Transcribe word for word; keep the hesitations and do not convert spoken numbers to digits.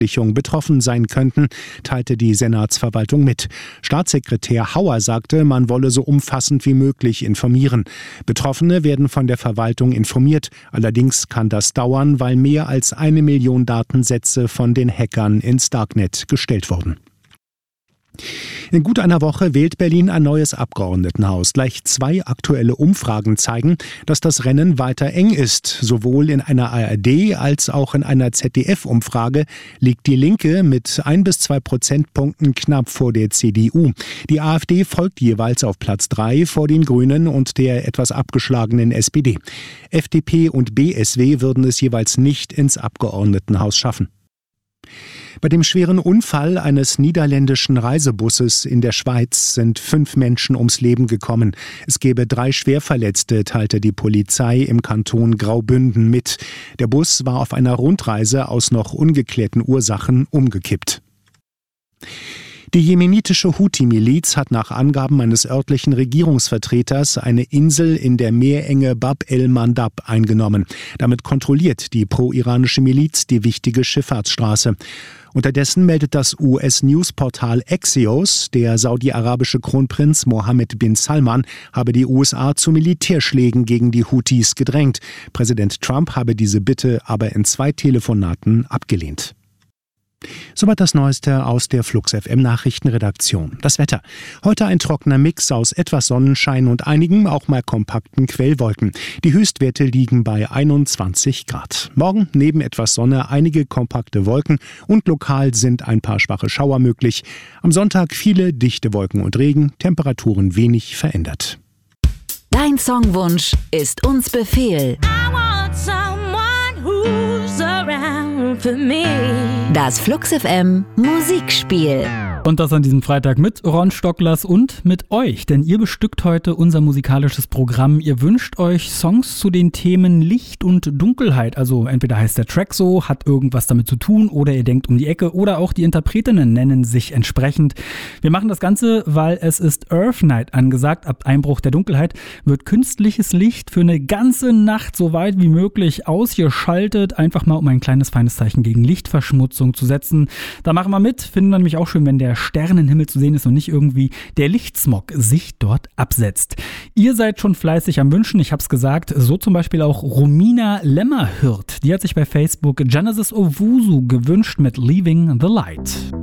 betroffen sein könnten, teilte die Senatsverwaltung mit. Staatssekretär Hauer sagte, man wolle so umfassend wie möglich informieren. Betroffene werden von der Verwaltung informiert. Allerdings kann das dauern, weil mehr als eine Million Datensätze von den Hackern ins Darknet gestellt wurden. In gut einer Woche wählt Berlin ein neues Abgeordnetenhaus. Gleich zwei aktuelle Umfragen zeigen, dass das Rennen weiter eng ist. Sowohl in einer A R D als auch in einer Z D F-Umfrage liegt die Linke mit ein bis zwei Prozentpunkten knapp vor der C D U. Die AfD folgt jeweils auf Platz drei vor den Grünen und der etwas abgeschlagenen S P D. F D P und B S W würden es jeweils nicht ins Abgeordnetenhaus schaffen. Bei dem schweren Unfall eines niederländischen Reisebusses in der Schweiz sind fünf Menschen ums Leben gekommen. Es gebe drei Schwerverletzte, teilte die Polizei im Kanton Graubünden mit. Der Bus war auf einer Rundreise aus noch ungeklärten Ursachen umgekippt. Die jemenitische Houthi-Miliz hat nach Angaben eines örtlichen Regierungsvertreters eine Insel in der Meerenge Bab el-Mandab eingenommen. Damit kontrolliert die pro-iranische Miliz die wichtige Schifffahrtsstraße. Unterdessen meldet das U S-Newsportal Axios, der saudi-arabische Kronprinz Mohammed bin Salman habe die U S A zu Militärschlägen gegen die Houthis gedrängt. Präsident Trump habe diese Bitte aber in zwei Telefonaten abgelehnt. Soweit das Neueste aus der Flux F M Nachrichtenredaktion. Das Wetter. Heute ein trockener Mix aus etwas Sonnenschein und einigen auch mal kompakten Quellwolken. Die Höchstwerte liegen bei einundzwanzig Grad. Morgen neben etwas Sonne einige kompakte Wolken und lokal sind ein paar schwache Schauer möglich. Am Sonntag viele dichte Wolken und Regen, Temperaturen wenig verändert. Dein Songwunsch ist uns Befehl. I want someone who's around for me. Das Flux F M Musikspiel. Und das an diesem Freitag mit Ron Stocklers und mit euch, denn ihr bestückt heute unser musikalisches Programm. Ihr wünscht euch Songs zu den Themen Licht und Dunkelheit. Also entweder heißt der Track so, hat irgendwas damit zu tun oder ihr denkt um die Ecke oder auch die Interpretinnen nennen sich entsprechend. Wir machen das Ganze, weil es ist Earth Night angesagt. Ab Einbruch der Dunkelheit wird künstliches Licht für eine ganze Nacht so weit wie möglich ausgeschaltet. Einfach mal um ein kleines feines Zeichen gegen Lichtverschmutzung zu setzen. Da machen wir mit. Finden wir nämlich auch schön, wenn der Sternenhimmel zu sehen ist und nicht irgendwie der Lichtsmog sich dort absetzt. Ihr seid schon fleißig am Wünschen, ich hab's gesagt, so zum Beispiel auch Romina Lämmerhirt. Die hat sich bei Facebook Genesis Owusu gewünscht mit Leaving the Light.